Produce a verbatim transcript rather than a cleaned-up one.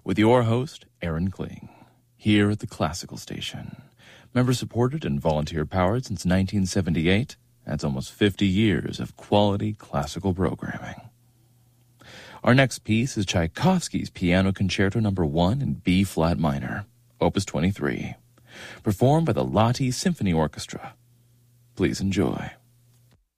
with your host, Aaron Kling, here at the Classical Station. Member-supported and volunteer-powered since nineteen seventy-eight, that's almost fifty years of quality classical programming. Our next piece is Tchaikovsky's Piano Concerto Number one in B-flat minor, Opus twenty-three, performed by the Lahti Symphony Orchestra. Please enjoy.